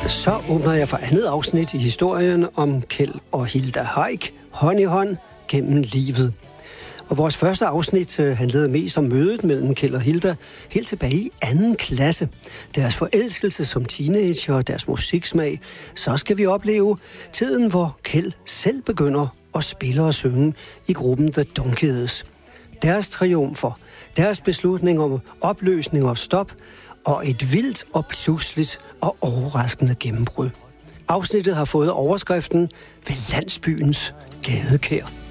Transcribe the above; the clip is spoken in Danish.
Så åbner jeg for andet afsnit i historien om Kjeld og Hilda Heick, hånd i hånd gennem livet. Og vores første afsnit handlede mest om mødet mellem Kjeld og Hilda helt tilbage i 2. klasse. Deres forelskelse som teenager og deres musiksmag. Så skal vi opleve tiden, hvor Kjeld selv begynder at spille og synge i gruppen The Donkeys. Deres triumfer, deres beslutning om opløsning og stop, og et vildt og pludseligt og overraskende gennembrud. Afsnittet har fået overskriften Ved landsbyens gadekær.